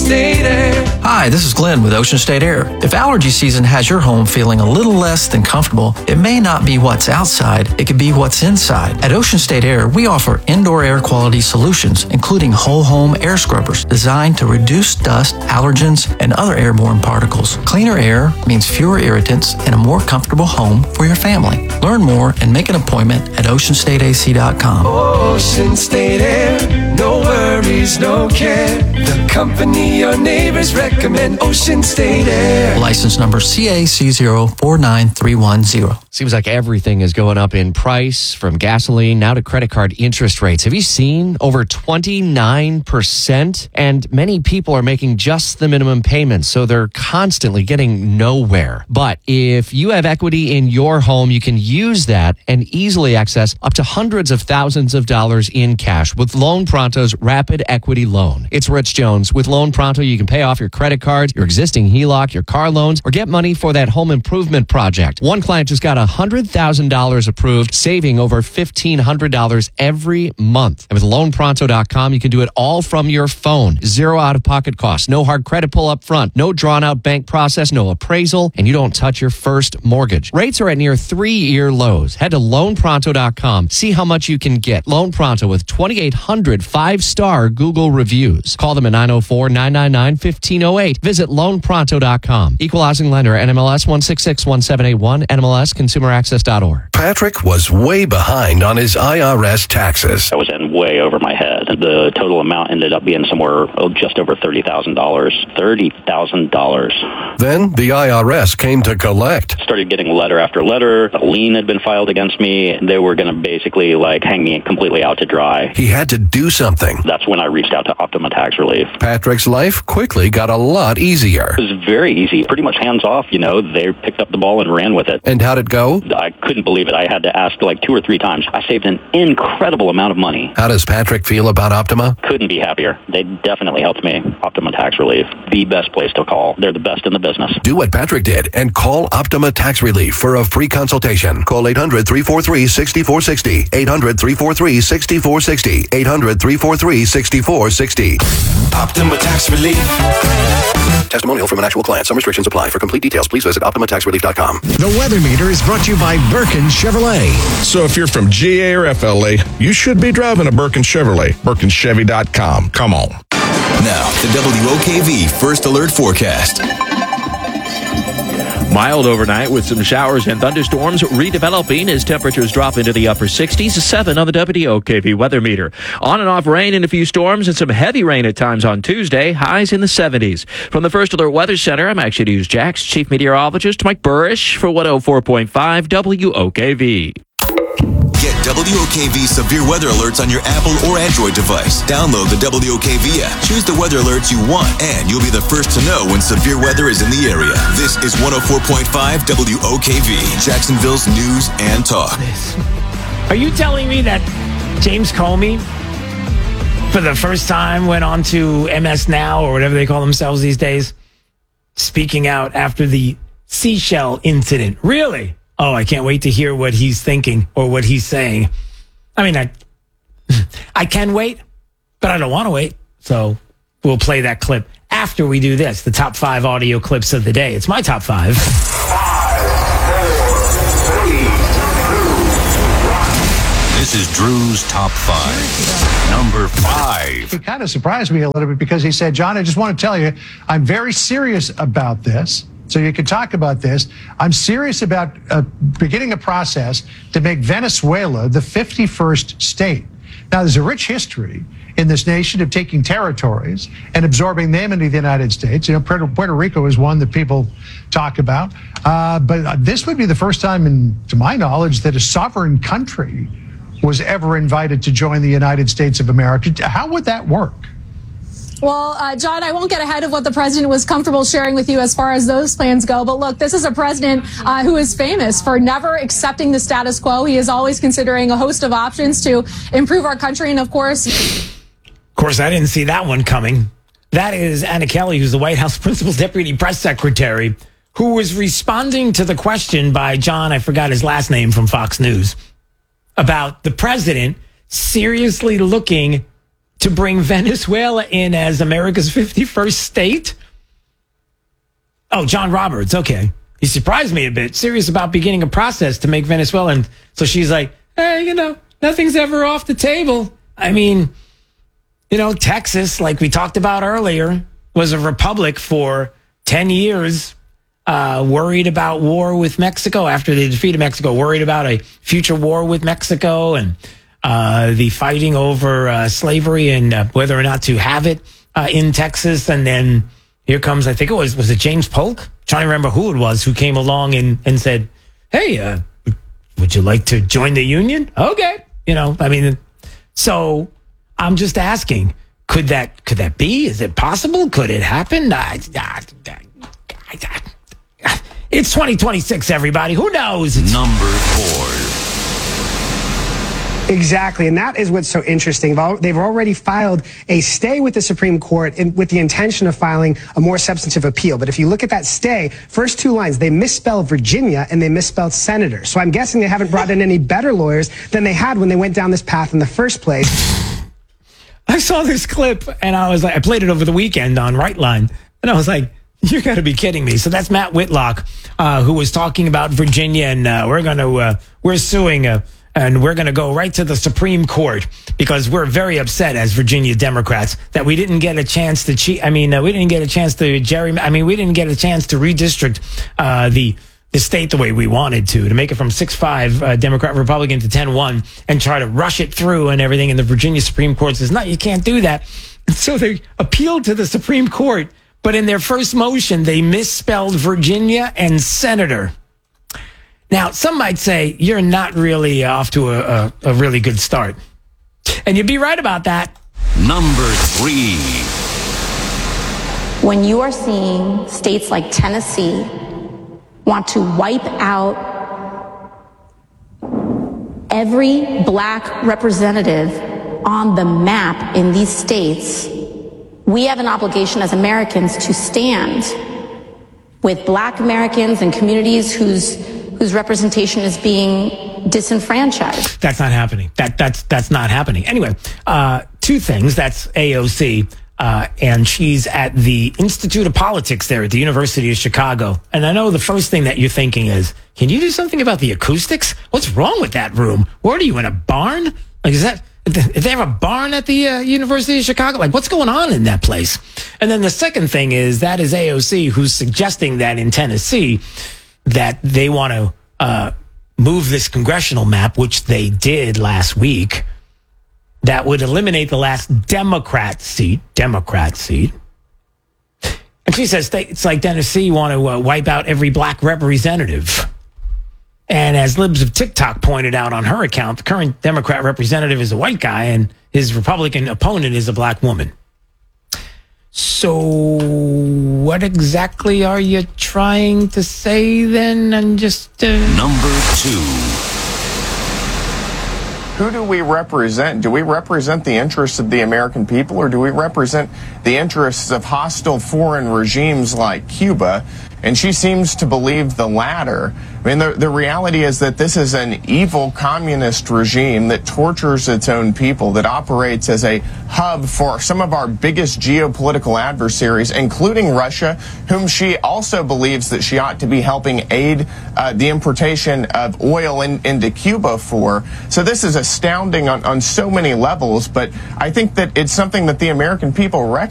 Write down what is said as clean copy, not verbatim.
State Air. Hi, this is Glenn with Ocean State Air. If allergy season has your home feeling a little less than comfortable, it may not be what's outside, it could be what's inside. At Ocean State Air, we offer indoor air quality solutions, including whole home air scrubbers designed to reduce dust, allergens, and other airborne particles. Cleaner air means fewer irritants and a more comfortable home for your family. Learn more and make an appointment at oceanstateac.com. Ocean State Air, no worries, no care. The company your neighbors recommend, Ocean State Air. License number CAC049310. Seems like everything is going up in price, from gasoline now to credit card interest rates. Have you seen over 29%? And many people are making just the minimum payments, so they're constantly getting nowhere. But if you have equity in your home, you can use that and easily access up to hundreds of thousands of dollars in cash with Loan Pronto's Rapid Equity Loan. It's Rich Jones. With Loan Pronto, you can pay off your credit cards, your existing HELOC, your car loans, or get money for that home improvement project. One client just got $100,000 approved, saving over $1,500 every month. And with LoanPronto.com, you can do it all from your phone. Zero out-of-pocket costs, no hard credit pull up front, no drawn-out bank process, no appraisal, and you don't touch your first mortgage. Rates are at near 3-year lows. Head to LoanPronto.com. See how much you can get. Loan Pronto with 2,800 5-star Google reviews. Call them at 904-999-1508. Visit LoanPronto.com. Equal housing lender, NMLS 1661781, NMLS ConsumerAccess.org. Patrick was way behind on his IRS taxes. I was in way over my head. The total amount ended up being somewhere just over $30,000. $30,000. Then the IRS came to collect. Started getting letter after letter. A lien had been filed against me. They were going to basically hang me completely out to dry. He had to do something. That's when I reached out to Optima Tax Relief. Patrick's life quickly got a lot easier. It was very easy, pretty much hands off. They picked up the ball and ran with it. And how'd it go? I couldn't believe it. I had to ask 2 or 3 times. I saved an incredible amount of money. How does Patrick feel about Optima? Couldn't be happier. They definitely helped me. Optima Tax Relief, the best place to call. They're the best in the business. Do what Patrick did and call Optima Tax Relief for a free consultation. Call 800-343-6460. 800-343-6460. 800-343-6460. Optima Tax Relief. Testimonial from an actual client. Some restrictions apply. For complete details, please visit OptimaTaxRelief.com. The Weather Meter is brought to you by Birkin Chevrolet. So if you're from GA or FLA, you should be driving a Birkin Chevrolet. BirkinChevy.com. Come on. Now, the WOKV First Alert Forecast. Mild overnight with some showers and thunderstorms redeveloping as temperatures drop into the upper 60s, 7 on the WOKV weather meter. On and off rain and a few storms and some heavy rain at times on Tuesday, highs in the 70s. From the First Alert Weather Center, I'm Action News Jax Chief Meteorologist Mike Burrish for 104.5 WOKV. Get WOKV severe weather alerts on your Apple or Android device. Download the WOKV app. Choose the weather alerts you want, and you'll be the first to know when severe weather is in the area. This is 104.5 WOKV, Jacksonville's news and talk. Are you telling me that James Comey, for the first time, went on to MS Now, or whatever they call themselves these days, speaking out after the seashell incident? Really? Oh, I can't wait to hear what he's thinking or what he's saying. I mean, I can wait, but I don't want to wait. So we'll play that clip after we do this, the top 5 audio clips of the day. It's my top 5. 5, 4, 3, 2, 1. This is Drew's top 5. Number 5. He kind of surprised me a little bit because he said, John, I just want to tell you, I'm very serious about this. So you can talk about this. I'm serious about beginning a process to make Venezuela the 51st state. Now, there's a rich history in this nation of taking territories and absorbing them into the United States. Puerto Rico is one that people talk about. But this would be the first time, to my knowledge, that a sovereign country was ever invited to join the United States of America. How would that work? Well, John, I won't get ahead of what the president was comfortable sharing with you as far as those plans go. But look, this is a president who is famous for never accepting the status quo. He is always considering a host of options to improve our country. And of course, I didn't see that one coming. That is Anna Kelly, who's the White House Principal Deputy Press Secretary, who was responding to the question by John, I forgot his last name, from Fox News, about the president seriously looking to bring Venezuela in as America's 51st state? Oh, John Roberts. Okay. He surprised me a bit. Serious about beginning a process to make Venezuela. And so she's like, hey, nothing's ever off the table. I mean, Texas, like we talked about earlier, was a republic for 10 years, worried about war with Mexico after they defeated Mexico, worried about a future war with Mexico and the fighting over slavery and whether or not to have it in Texas. And then here comes, I think was it James Polk? Trying to remember who it was who came along and said, hey, would you like to join the union? Okay. So I'm just asking, could that be? Is it possible? Could it happen? It's 2026, everybody. Who knows? Number 4. Exactly, and that is what's so interesting. They've already filed a stay with the Supreme Court with the intention of filing a more substantive appeal. But if you look at that stay, first 2 lines, they misspelled Virginia and they misspelled senator. So I'm guessing they haven't brought in any better lawyers than they had when they went down this path in the first place. I saw this clip and I was like, I played it over the weekend on Right Line, and I was like, you got to be kidding me. So that's Matt Whitlock, who was talking about Virginia, and we're suing and we're going to go right to the Supreme Court because we're very upset as Virginia Democrats that we didn't get a chance to cheat. we didn't get a chance to we didn't get a chance to redistrict the state the way we wanted to make it from 6-5 Democrat Republican to 10-1 and try to rush it through and everything. And the Virginia Supreme Court says, no, you can't do that. And so they appealed to the Supreme Court, but in their first motion, they misspelled Virginia and senator. Now, some might say you're not really off to a really good start. And you'd be right about that. Number 3. When you are seeing states like Tennessee want to wipe out every black representative on the map in these states, we have an obligation as Americans to stand with black Americans and communities whose representation is being disenfranchised. That's not happening. That's not happening. Anyway, 2 things. That's AOC, and she's at the Institute of Politics there at the University of Chicago. And I know the first thing that you're thinking is, can you do something about the acoustics? What's wrong with that room? What are you, in a barn? Like, is they have a barn at the University of Chicago? Like, what's going on in that place? And then the second thing is, that is AOC who's suggesting that in Tennessee that they want to move this congressional map, which they did last week, that would eliminate the last Democrat seat. And she says states like Tennessee want to wipe out every black representative. And as Libs of TikTok pointed out on her account, the current Democrat representative is a white guy and his Republican opponent is a black woman. So what exactly are you trying to say then? And just Number 2. Who do we represent? Do we represent the interests of the American people, or do we represent the interests of hostile foreign regimes like Cuba? And she seems to believe the latter. I mean, the reality is that this is an evil communist regime that tortures its own people, that operates as a hub for some of our biggest geopolitical adversaries, including Russia, whom she also believes that she ought to be helping aid the importation of oil into Cuba for. So this is astounding on so many levels, but I think that it's something that the American people recognize.